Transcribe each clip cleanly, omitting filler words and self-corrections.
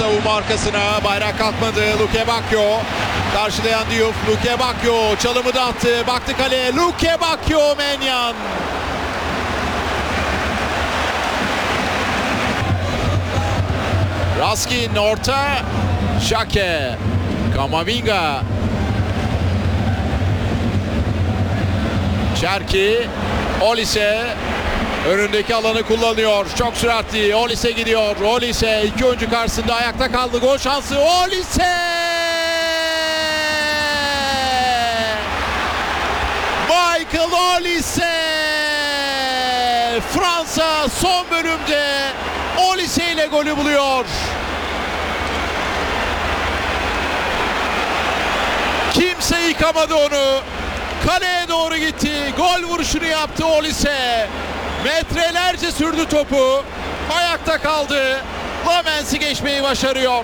savunma arkasına. Bayrak kalkmadı. Luke Bacchio. Karşılayan Diouf. Luke Bacchio çalımı da attı. Baktı kaleye. Luke Bacchio, Maignan. Raskin orta. Şake. Kamavinga. Cherki. Olise. Önündeki alanı kullanıyor. Çok süratli. Olise gidiyor. Olise iki oyuncu karşısında ayakta kaldı. Gol şansı. Olise! Michael Olise! Fransa son bölümde Olise ile golü buluyor. Kimse yıkamadı onu. Kaleye doğru gitti. Gol vuruşunu yaptı Olise. Metrelerce sürdü topu. Ayakta kaldı. Lamens'i geçmeyi başarıyor.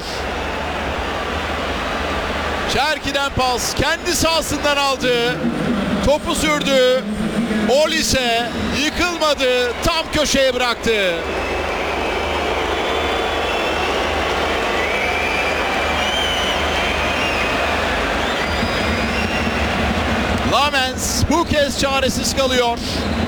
Cherki'den pas. Kendi sahasından aldı. Topu sürdü. Olise yıkılmadı. Tam köşeye bıraktı. Lamens bu kez çaresiz kalıyor.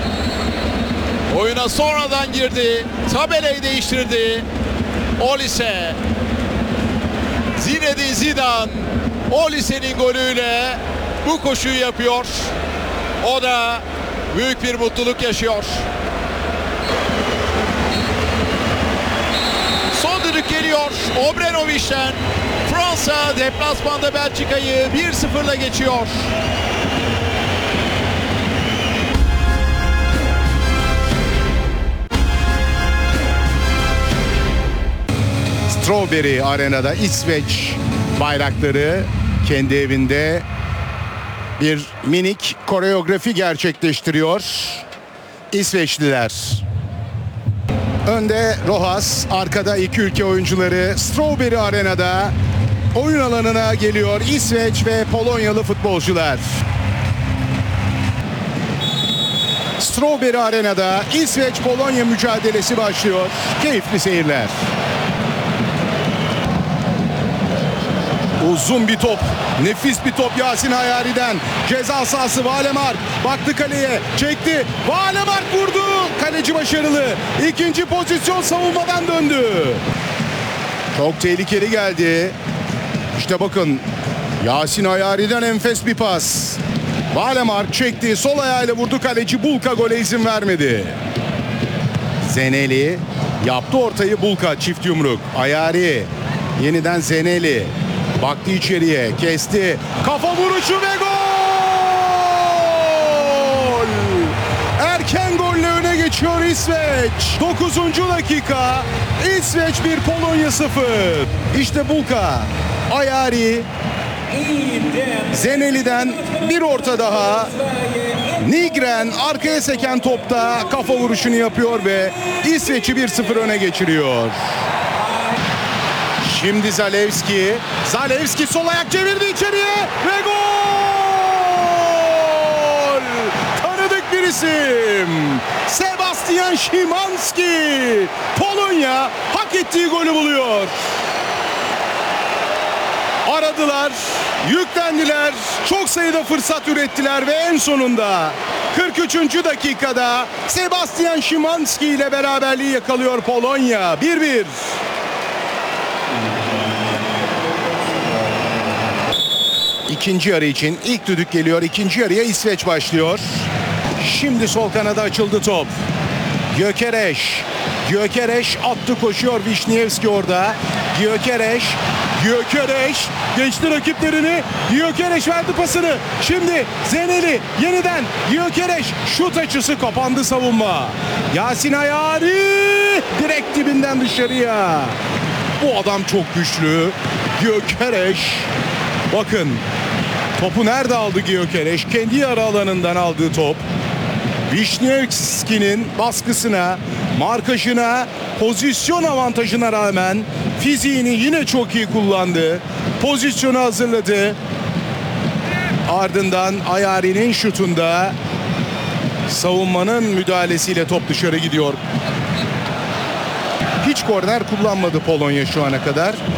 Oyuna sonradan girdi. Tabelayı değiştirdi. Olise. Zinedine Zidane Olise'nin golüyle bu koşuyu yapıyor. O da büyük bir mutluluk yaşıyor. Son düdük geliyor. Obramovic'ten. Fransa deplasmanda Belçika'yı 1-0'la geçiyor. Strawberry Arena'da İsveç bayrakları kendi evinde bir minik koreografi gerçekleştiriyor İsveçliler. Önde Rojas, arkada iki ülke oyuncuları Strawberry Arena'da oyun alanına geliyor İsveç ve Polonyalı futbolcular. Strawberry Arena'da İsveç-Polonya mücadelesi başlıyor. Keyifli seyirler. Uzun bir top. Nefis bir top Yasin Hayari'den. Ceza sahası Valemark. Baktı kaleye. Çekti. Valemark vurdu. Kaleci başarılı. İkinci pozisyon savunmadan döndü. Çok tehlikeli geldi. İşte bakın. Yasin Hayari'den enfes bir pas. Valemark çekti. Sol ayağıyla vurdu. Kaleci Bulka gole izin vermedi. Zeneli yaptı ortayı. Bulka çift yumruk. Hayari. Yeniden Zeneli. Baktı içeriye, kesti. Kafa vuruşu ve gol! Erken golle öne geçiyor İsveç. 9. dakika. İsveç 1, Polonya 0. İşte Bulka, Hayari, Zeneli'den bir orta daha. Nigren arkaya seken topta kafa vuruşunu yapıyor ve İsveç'i 1-0 öne geçiriyor. Şimdi Zalewski. Zalewski sol ayak çevirdi içeriye ve gol! Tanıdık bir isim. Sebastian Szymanski. Polonya hak ettiği golü buluyor. Aradılar, yüklendiler, çok sayıda fırsat ürettiler ve en sonunda 43. dakikada Sebastian Szymanski ile beraberliği yakalıyor Polonya. 1-1. İkinci yarı için ilk düdük geliyor. İkinci yarıya İsveç başlıyor. Şimdi sol kanada açıldı top. Gyökeres. Gyökeres attı, koşuyor. Wisniewski orada. Gyökeres geçti rakiplerini. Gyökeres verdi pasını. Şimdi Zeneli yeniden Gyökeres. Şut açısı, kapandı savunma. Yasin Hayari direkt dibinden dışarıya. Bu adam çok güçlü. Gyökeres. Bakın topu nerede aldı Gyökeres? Kendi yarı alanından aldığı top. Wisniewski'nin baskısına, markajına, pozisyon avantajına rağmen fiziğini yine çok iyi kullandı. Pozisyonu hazırladı. Ardından Hayari'nin şutunda savunmanın müdahalesiyle top dışarı gidiyor. Hiç korner kullanmadı Polonya şu ana kadar.